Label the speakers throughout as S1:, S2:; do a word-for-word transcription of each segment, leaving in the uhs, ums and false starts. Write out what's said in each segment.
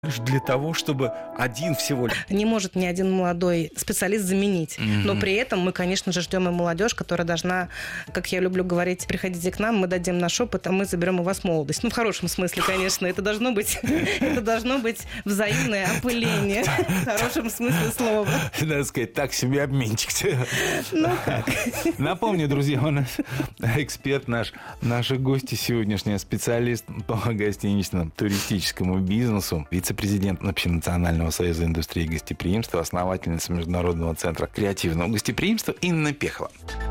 S1: лишь для того, чтобы один всего лишь...
S2: Не может ни один молодой специалист заменить. Mm-hmm. Но при этом мы, конечно же, ждем и молодежь, которая должна, как я люблю говорить, приходите к нам, мы дадим наш опыт, а мы заберем у вас молодость. Ну, в хорошем смысле, конечно. Это должно быть, это должно быть взаимное опыление. В хорошем смысле слова.
S1: Надо сказать, так себе обменчик.
S2: Ну как?
S1: Напомню, друзья, у нас эксперт наш, наши гости сегодняшняя, специалист по гостиничному туристическому бизнесу, вице-президент Общенационального союза индустрии гостеприимства, основательница Международного центра креативного гостеприимства Инна Пехова.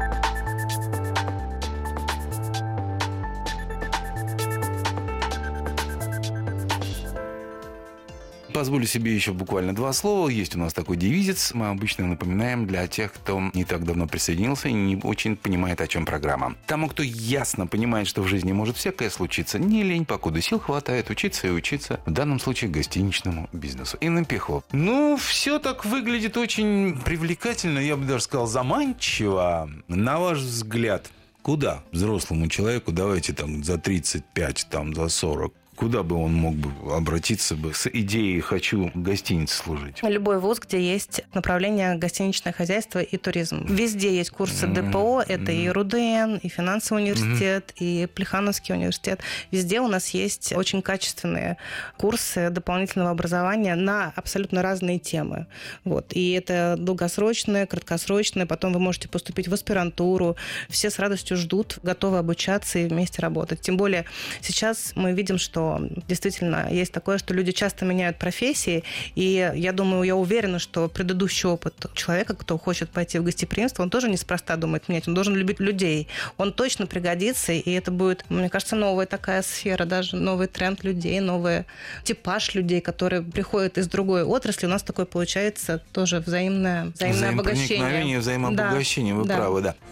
S1: Позволю себе еще буквально два слова. Есть у нас такой девизец. Мы обычно напоминаем для тех, кто не так давно присоединился и не очень понимает, о чем программа. Тому, кто ясно понимает, что в жизни может всякое случиться, не лень, покуда сил хватает, учиться и учиться. В данном случае гостиничному бизнесу. Инна Пехова. Ну, все так выглядит очень привлекательно, я бы даже сказал, заманчиво. На ваш взгляд, куда взрослому человеку, давайте там за тридцать пять, там за сорок, куда бы он мог бы обратиться бы с идеей «хочу в гостинице служить»?
S2: Любой вуз, где есть направление гостиничное хозяйство и туризм. Везде есть курсы ДПО. Это и РУДН, и финансовый университет, и Плехановский университет. Везде у нас есть очень качественные курсы дополнительного образования на абсолютно разные темы. Вот. И это долгосрочное, краткосрочное. Потом вы можете поступить в аспирантуру. Все с радостью ждут, готовы обучаться и вместе работать. Тем более сейчас мы видим, что действительно есть такое, что люди часто меняют профессии, и я думаю, я уверена, что предыдущий опыт человека, кто хочет пойти в гостеприимство, он тоже неспроста думает менять, он должен любить людей, он точно пригодится, и это будет, мне кажется, новая такая сфера, даже новый тренд людей, новый типаж людей, которые приходят из другой отрасли, у нас такое получается тоже взаимное, взаимное обогащение.
S1: Взаимопроникновение, взаимообогащение, да, вы да. правы, да.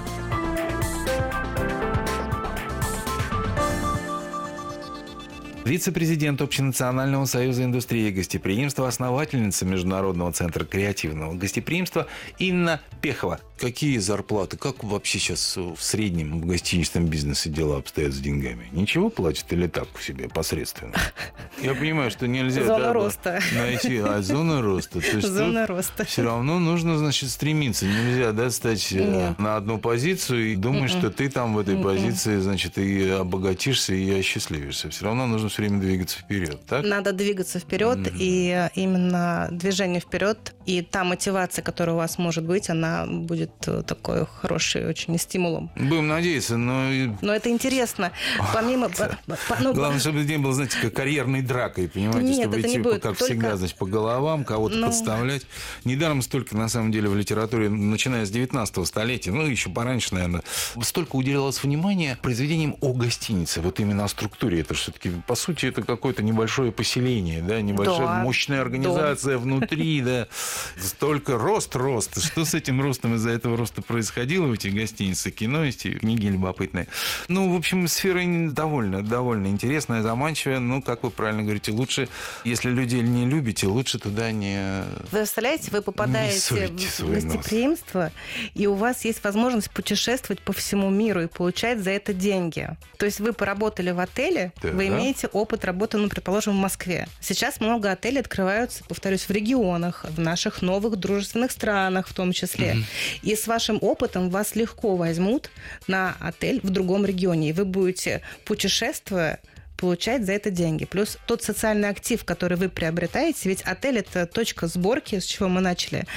S1: Вице-президент Общенационального союза индустрии гостеприимства, основательница Международного центра креативного гостеприимства Инна Пехова. Какие зарплаты? Как вообще сейчас в среднем в гостиничном бизнесе дела обстоят с деньгами? Ничего платят или так себе посредственно? Я понимаю, что нельзя...
S2: Зона
S1: да,
S2: роста.
S1: Найти, а зона роста. То есть
S2: зона роста.
S1: Все равно нужно, значит, стремиться. Нельзя, да, стать Нет. на одну позицию и думать, Mm-mm. что ты там в этой Mm-mm. позиции, значит, и обогатишься, и осчастливишься. Все равно нужно все время двигаться вперед, так?
S2: Надо двигаться вперед, Mm-hmm. и именно движение вперед, и та мотивация, которая у вас может быть, она будет такой хорошей очень стимулом.
S1: Будем надеяться, но...
S2: Но это интересно. Помимо...
S1: Ну, главное, чтобы это не было, знаете, как карьерной дракой, понимаете,
S2: Нет,
S1: чтобы
S2: это
S1: идти,
S2: не будет.
S1: как
S2: Только...
S1: всегда, значит, по головам, кого-то ну... подставлять. Недаром столько, на самом деле, в литературе, начиная с девятнадцатого столетия, ну, еще пораньше, наверное, столько уделялось внимания произведениям о гостинице, вот именно о структуре. Это все-таки, по сути, это какое-то небольшое поселение, да, небольшая да. мощная организация да. внутри, да. Столько рост, рост. Что с этим ростом из-за этого роста происходило в этих гостиницах? Кино есть, книги любопытные. Ну, в общем, сфера довольно, довольно интересная, заманчивая. Ну, как вы правильно говорите, лучше, если людей не любите, лучше туда не...
S2: Вы представляете, вы попадаете в гостеприимство, и у вас есть возможность путешествовать по всему миру и получать за это деньги. То есть вы поработали в отеле, да, вы да? имеете опыт работы, ну, предположим, в Москве. Сейчас много отелей открываются, повторюсь, в регионах, в наших новых дружественных странах в том числе. Mm-hmm. И с вашим опытом вас легко возьмут на отель в другом регионе, и вы будете, путешествуя, получать за это деньги. Плюс тот социальный актив, который вы приобретаете, ведь отель – это точка сборки, с чего мы начали.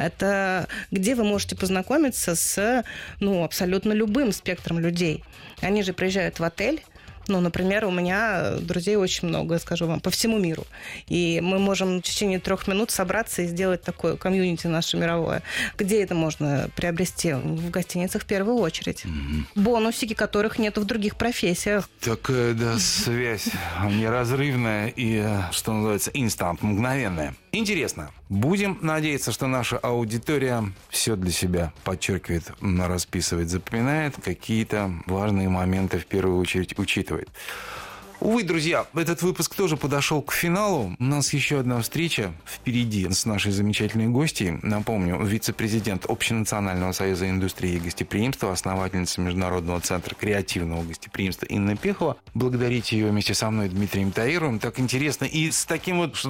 S2: Это где вы можете познакомиться с ну, абсолютно любым спектром людей. Они же приезжают в отель. Ну, например, у меня друзей очень много, скажу вам, по всему миру. И мы можем в течение трех минут собраться и сделать такое комьюнити наше мировое. Где это можно приобрести? В гостиницах в первую очередь. Mm-hmm. Бонусики, которых нет в других профессиях.
S1: Такая, да, связь неразрывная и, что называется, инстант, мгновенная. Интересно. Будем надеяться, что наша аудитория все для себя подчеркивает, расписывает, запоминает, какие-то важные моменты в первую очередь учитывает. Увы, друзья, этот выпуск тоже подошел к финалу. У нас еще одна встреча впереди с нашей замечательной гостьей. Напомню, вице-президент Общенационального союза индустрии гостеприимства, основательница Международного центра креативного гостеприимства Инна Пехова. Благодарить ее вместе со мной, Дмитрием Таировым. Так интересно и с таким вот